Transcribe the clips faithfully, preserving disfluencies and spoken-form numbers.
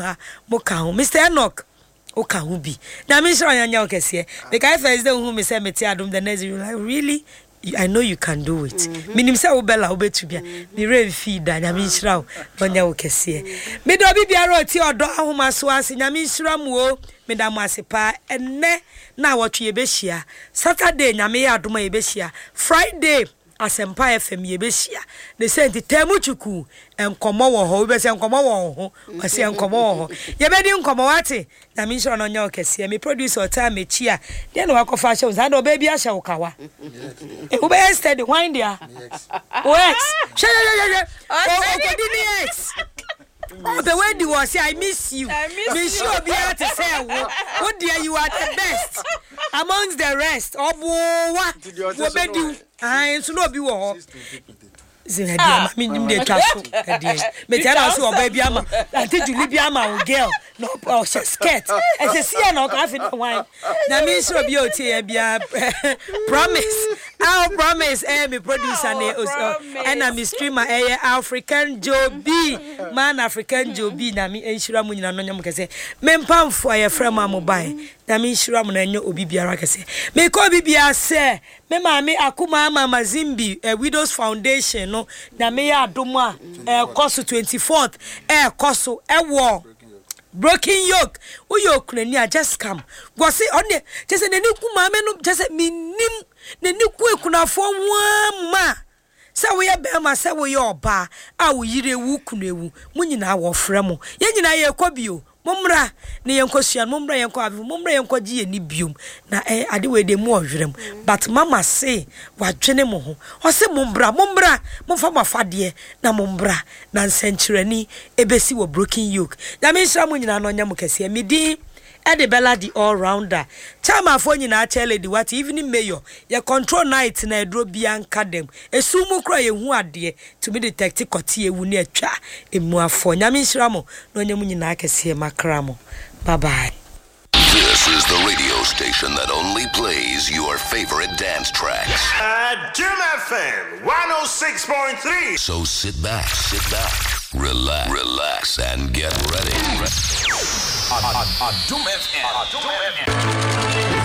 ha mo ka ho Mister Enoch o ka ho bi na me sure anya okese the guy first day who me say me ti adom the next you like really I know you can do it. Minim say obella obetubia. Me rain feed da nya me nshira onya okese. Me do bibia oti odo ahoma so ase nya me nshira mu o. Me da mu ase pa enne na wotwe ye behia. Saturday nya me ya adoma ye behia. Friday Asempa F M ye behia. They say nti temu chuku enkomo wo ho. We say enkomo wo ho. We say enkomo wo ho. Ye be di enkomo wate. Na me nshira no nya okese. Me producer time me chia. Dey no wakofa show. Za do baby ahia wo kawa. Who be steady wind there? X. Sha sha sha sha. Oh, okay, X. Oh, the way you was, I miss you. I miss me you. Sure be able to say, what dear, you are the best amongst the rest. Oh, what? What be do? I so no be war. Zin dia me nim dey twaso dey me tia na so oba bia ma anti Julie bia ma girl no oh she skirt e se see na o ka fi wine na me sure be o tie bia promise our promise eh me producer ne and na me streamer eh African Joe B man African Joe B na me enshira mu nyina no nyam kese me mpamfo aye frame mobile na me enshira mu na enyo obi biara kese me ko obi bia se me ma me akuma mama Zimbi a Widows Foundation no na me ya adomo a eh course twenty-fourth eh course eh wo Broken Yoke uyo krani a just come go say on just say nani ku ma me no just say minim nani ku ekunafo wa ma say we be ma say we oba a wo yire wu kunewu munyina wo frɛ mo ye nyina ye kobio Mumra ne yenkosua mumra yenko avu mumra yenko giye ni biom na eh ade we de mu ohwerem but mama say wadwene mo ho o se mumbra mumbra mumfa mafade na mumbra na nsenkyerani ebesi wo Broken Yoke na me nhira mo nyina no nya mo kase medi Ede Bella the all rounder. Chama for nyina chele di what evening mayor. Ye control night na edro bianka dem. Esumu kro ye hu ade to be detect kote ye wu ne atwa emu afo. Nyame nhira mo no nyam nyina akese makra mo. Bye bye. This is the radio station that only plays your favorite dance tracks. Uh, Jim F M one oh six point three. So sit back, sit back, relax, relax, and get ready. Adum F M. Adum F M.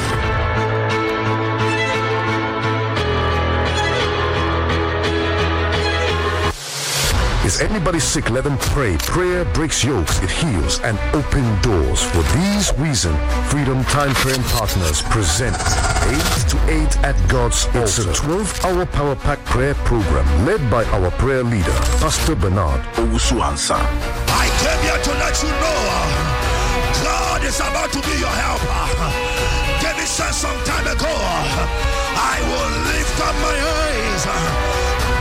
Is anybody sick? Let them pray. Prayer breaks yokes, it heals, and opens doors. For these reasons, Freedom Time Praying Partners present eight to eight at God's Altar. It's a twelve-hour power pack prayer program led by our prayer leader, Pastor Bernard Owusu-Ansah. I came here to let you know God is about to be your helper. David said some time ago, I will lift up my eyes.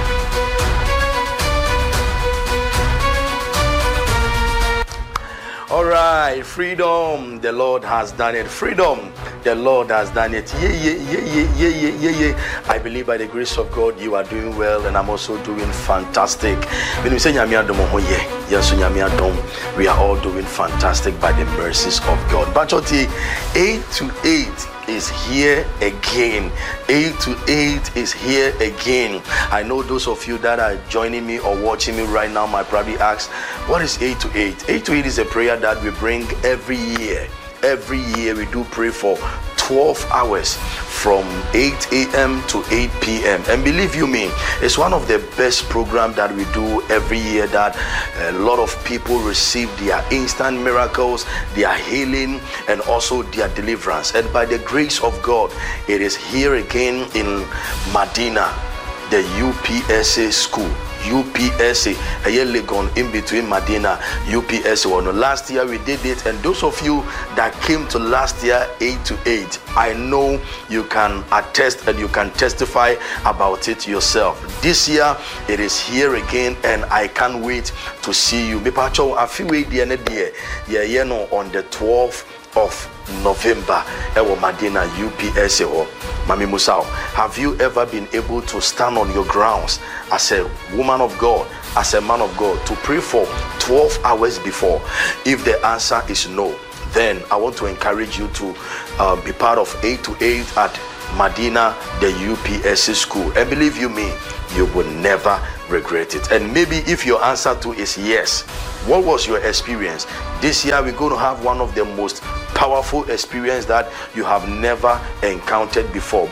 All right, freedom, the Lord has done it. Freedom, the Lord has done it. Yeah, yeah, yeah, yeah, yeah, yeah, yeah, yeah. I believe by the grace of God, you are doing well, and I'm also doing fantastic. When we say yes, we are all doing fantastic by the mercies of God. But eight to eight is here again. eight to eight is here again. I know those of you that are joining me or watching me right now might probably ask, what is eight to eight? eight to eight is a prayer that we bring every year. Every year we do pray for twelve hours from eight a.m. to eight p.m. And believe you me, it's one of the best programs that we do every year that a lot of people receive their instant miracles, their healing, and also their deliverance. And by the grace of God, it is here again in Medina, the U P S A school. U P S A, a year Legon in between Medina, U P S A. Well, no, last year we did it, and those of you that came to last year eight to eight, I know you can attest and you can testify about it yourself. This year it is here again, and I can't wait to see you. Me pacho afi we di ene die ye ye no on the twelfth of November ewo Medina U P S A. Or Mami Musao, have you ever been able to stand on your grounds as a woman of God, as a man of God, to pray for twelve hours before? If the answer is no, then I want to encourage you to uh, be part of eight to eight at Medina, the U P S C school. And believe you me, you will never regret it. And maybe if your answer to is yes, what was your experience? This year we're going to have one of the most powerful experience that you have never encountered before.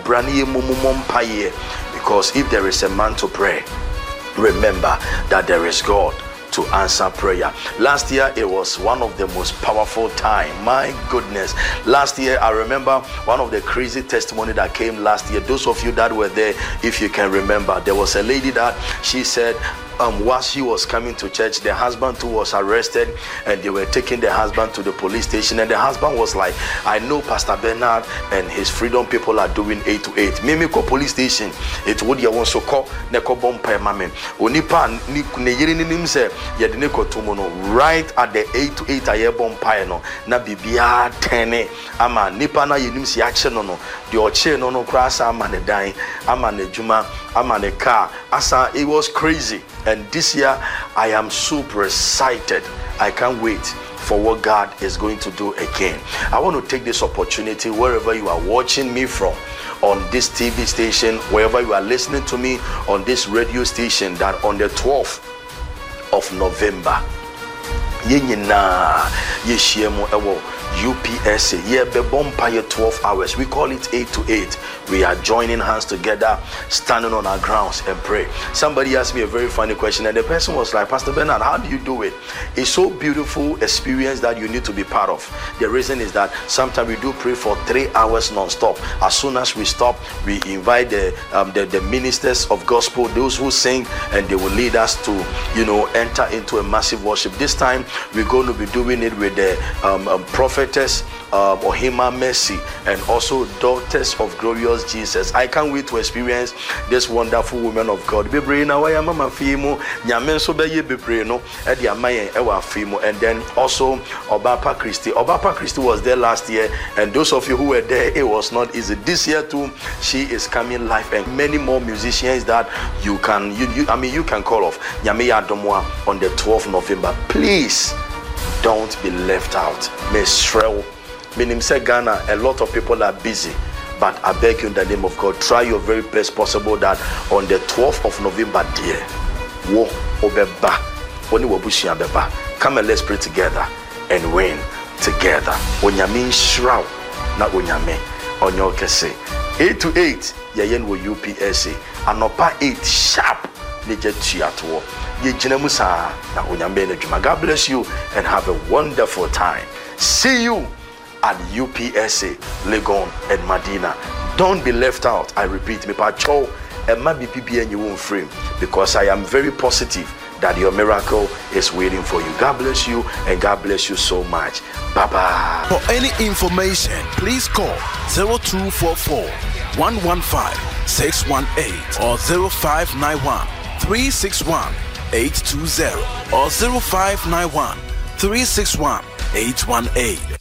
Because if there is a man to pray, remember that there is God to answer prayer. Last year it was one of the most powerful time. My goodness, last year I remember one of the crazy testimony that came last year. Those of you that were there, if you can remember, there was a lady that she said um while she was coming to church, the husband too was arrested, and they were taking the husband to the police station, and the husband was like, I know Pastor Bernard and his freedom people are doing eight to eight. Mimiko police station, it would you want so call neko bompa mame onipa ni ne yiri ni nim se ye de neko tomono right at the eight to eight aye bompa no na bibia ten ama nipa na yenim si action no no the oche no no krasa ama ne dan ama ne juma ama ne car asa. It was crazy. And this year I am super excited. I can't wait for what God is going to do again. I want to take this opportunity, wherever you are watching me from, on this T V station, wherever you are listening to me on this radio station, that on the twelfth of November, yenyina yeshiemo ewo U P S A ye be bompire twelve hours. We call it eight to eight. We are joining hands together, standing on our grounds and pray. Somebody asked me a very funny question, and the person was like, Pastor Bernard, how do you do it? It's so beautiful experience that you need to be part of. The reason is that sometimes we do pray for three hours non-stop. As soon as we stop, we invite the, um, the the ministers of gospel, those who sing, and they will lead us to, you know, enter into a massive worship. This time we're going to be doing it with the um, um, prophetess um, Ohima Mercy, and also Daughters of Glorious Jesus. I can't wait to experience this wonderful woman of God. And then also Obapa Christie. Obapa Christie was there last year, and those of you who were there, it was not easy. This year too, she is coming live, and many more musicians that you can, you, you I mean, you can call off. Nyameya Adomwa on the twelfth of November. Please don't be left out. Miss Shrell, meaning say Ghana, a lot of people are busy, but I beg you in the name of God, try your very best possible that on the twelfth of November, dear, wo obeba, oni wabushi abeba. Come and let's pray together and win together. Onyame Shrell, not onyame onyo kese. Eight to eight, yayen wo U P S A. Anopa eight sharp. God bless you and have a wonderful time. See you at U P S A, Legon and Medina. Don't be left out. I repeat, me pacho and my B P B and you won't frame, because I am very positive that your miracle is waiting for you. God bless you, and God bless you so much. Bye bye. For any information, please call zero two four four, one one five, six one eight or zero five nine one, three six one, eight two zero or zero five nine one, three six one, eight one eight.